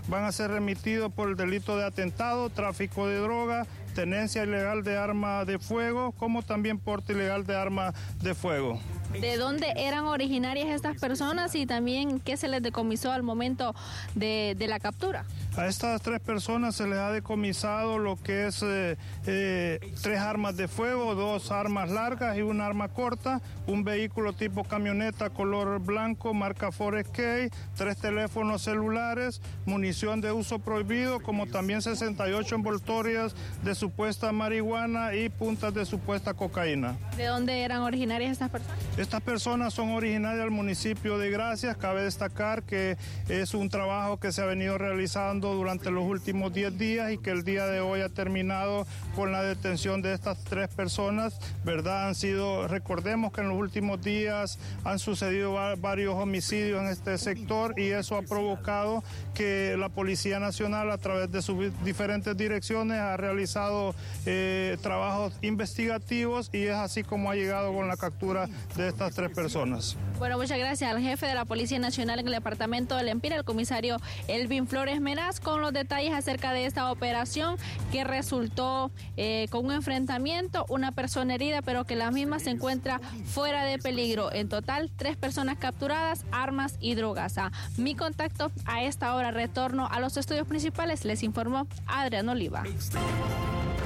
van a ser remitidos por el delito de atentado, tráfico de droga, tenencia ilegal de arma de fuego, como también porte ilegal de arma de fuego. ¿De dónde eran originarias estas personas y también qué se les decomisó al momento de la captura? A estas 3 personas se les ha decomisado lo que es 3 armas de fuego, 2 armas largas y una arma corta, un vehículo tipo camioneta color blanco, marca Forest K, 3 teléfonos celulares, munición de uso prohibido, como también 68 envoltorias de supuesta marihuana y puntas de supuesta cocaína. ¿De dónde eran originarias estas personas? Estas personas son originarias del municipio de Gracias. Cabe destacar que es un trabajo que se ha venido realizando durante los últimos 10 días y que el día de hoy ha terminado con la detención de estas 3 personas, ¿verdad? Recordemos que en los últimos días han sucedido varios homicidios en este sector y eso ha provocado que la Policía Nacional, a través de sus diferentes direcciones, ha realizado trabajos investigativos y es así como ha llegado con la captura de estas 3 personas. Bueno, muchas gracias al jefe de la Policía Nacional en el departamento del Empira, el comisario Elvin Flores Meraz, con los detalles acerca de esta operación que resultó con un enfrentamiento, una persona herida, pero que la misma se encuentra fuera de peligro. En total, 3 personas capturadas, armas y drogas. Mi contacto a esta hora, retorno a los estudios principales, les informó Adrián Oliva.